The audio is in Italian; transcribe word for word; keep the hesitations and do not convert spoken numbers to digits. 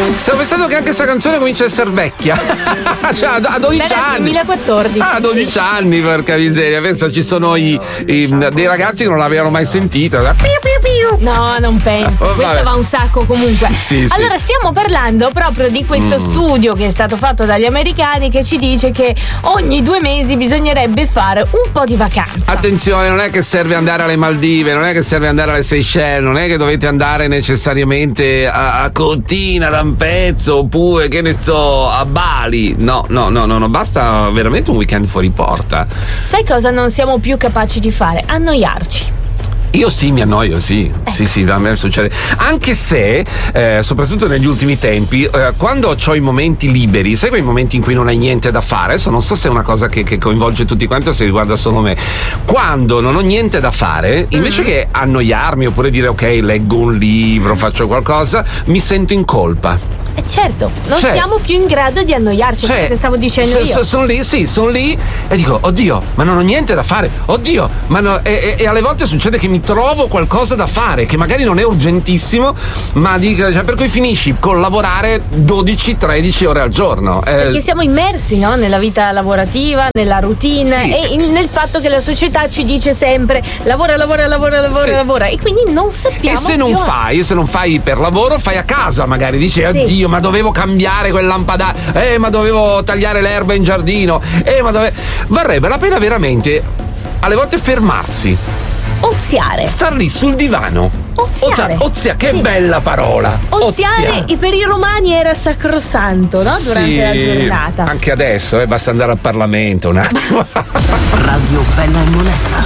Stavo pensando che anche questa canzone comincia a essere vecchia. Cioè, a dodici Beh, anni. duemilaquattordici. Ah, a dodici anni, porca miseria. Pensa, ci sono i, i- dei ragazzi che non l'avevano mai sentita. No, non penso. Oh, Questa vabbè. va un sacco comunque. Sì, sì. Allora, stiamo parlando proprio di questo Mm. studio che è stato fatto dagli americani che ci dice che ogni due mesi bisognerebbe fare un po' di vacanza. Attenzione, non è che serve andare alle Maldive, non è che serve andare alle Seychelles, non è che dovete andare necessariamente a, a Cortina, D'Ampezzo, oppure che ne so, a Bali. No, no, no, no, no, basta veramente un weekend fuori porta. Sai cosa non siamo più capaci di fare? Annoiarci. Io sì, mi annoio, sì, sì, sì, a me succede. Anche se, eh, soprattutto negli ultimi tempi, eh, quando ho i momenti liberi, sai quei momenti in cui non hai niente da fare? Adesso non so se è una cosa che, che coinvolge tutti quanti o se riguarda solo me. Quando non ho niente da fare, invece mm. che annoiarmi oppure dire ok, leggo un libro, faccio qualcosa, mi sento in colpa. E certo, non Cioè- siamo più in grado di annoiarci, Cioè, quello che stavo dicendo so- io. so- sono lì, sì, sono lì e dico, oddio, ma non ho niente da fare, oddio, ma no, e, e- e alle volte succede che mi trovo qualcosa da fare, che magari non è urgentissimo, ma dico, cioè, per cui finisci con lavorare dodici tredici ore al giorno. Eh, Perché siamo immersi, no? Nella vita lavorativa, nella routine Sì. e in- nel fatto che la società ci dice sempre lavora, lavora, lavora, lavora, Sì. lavora e quindi non sappiamo E se non più- fai, se non fai per lavoro, fai a casa, magari dici, Sì. oddio, ma dovevo cambiare quel lampadario, eh, ma dovevo tagliare l'erba in giardino, eh, ma dove. Varrebbe la pena veramente alle volte fermarsi, oziare. star lì sul divano. Oziare. Ozia, ozia, che Sì. bella parola. Oziare e per i romani era sacrosanto, no? Durante Sì, la giornata. anche adesso, eh, basta andare al Parlamento un attimo. Radio Bella e Monella.